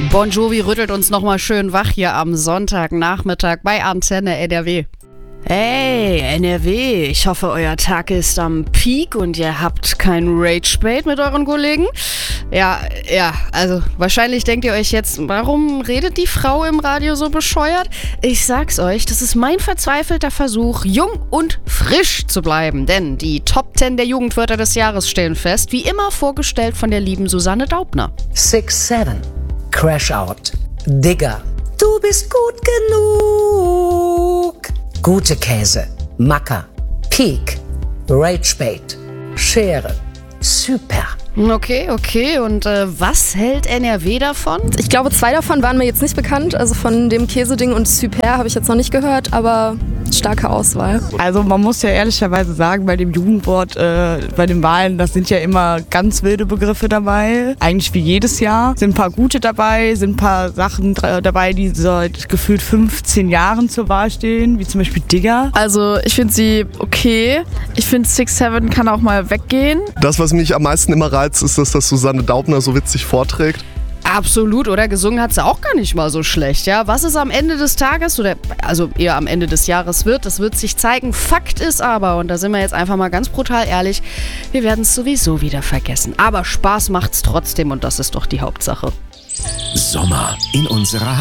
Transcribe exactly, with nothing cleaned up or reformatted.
Bon Jovi rüttelt uns nochmal schön wach hier am Sonntagnachmittag bei Antenne N R W. Hey, N R W, ich hoffe, euer Tag ist am Peak und ihr habt kein Rage-Bait mit euren Kollegen. Ja, ja, also wahrscheinlich denkt ihr euch jetzt, warum redet die Frau im Radio so bescheuert? Ich sag's euch, das ist mein verzweifelter Versuch, jung und frisch zu bleiben. Denn die Top zehn der Jugendwörter des Jahres stehen fest, wie immer vorgestellt von der lieben Susanne Daubner. six seven, Crash Out, Digger, du bist gut genug. Gute Käse, Macker, Peak, Ragebait, Schere, super. Okay, okay. Und äh, was hält N R W davon? Ich glaube, zwei davon waren mir jetzt nicht bekannt. Also von dem Käseding und Super habe ich jetzt noch nicht gehört, aber starke Auswahl. Also man muss ja ehrlicherweise sagen, bei dem Jugendwort, äh, bei den Wahlen, das sind ja immer ganz wilde Begriffe dabei. Eigentlich wie jedes Jahr. Sind ein paar gute dabei, sind ein paar Sachen dabei, die seit gefühlt fünfzehn Jahren zur Wahl stehen, wie zum Beispiel Digger. Also ich finde sie okay. Ich finde six seven kann auch mal weggehen. Das, was mich am meisten immer reizt, ist, dass das Susanne Daubner so witzig vorträgt. Absolut, oder? Gesungen hat sie auch gar nicht mal so schlecht, ja? Was es am Ende des Tages, oder also eher am Ende des Jahres wird, das wird sich zeigen. Fakt ist aber, und da sind wir jetzt einfach mal ganz brutal ehrlich, wir werden es sowieso wieder vergessen. Aber Spaß macht's trotzdem und das ist doch die Hauptsache. Sommer in unserer